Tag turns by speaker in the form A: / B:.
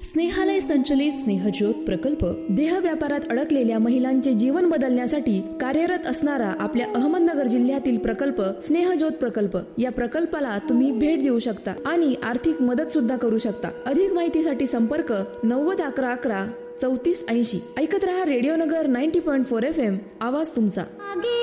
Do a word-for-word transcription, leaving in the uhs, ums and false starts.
A: स्नेहालय संचलित स्नेहज्योत प्रकल्प देह व्यापारात अडकलेल्या महिलांचे जीवन बदलण्यासाठी कार्यरत असणारा आपल्या अहमदनगर जिल्ह्यातील प्रकल्प स्नेहज्योत प्रकल्प. या प्रकल्पाला तुम्ही भेट देऊ शकता आणि आर्थिक मदत सुद्धा करू शकता. अधिक माहितीसाठी संपर्क नव्वद अकरा अकरा चौतीस ऐंशी. ऐकत रहा रेडिओ नगर ninety point four F M. आवाज तुमचा.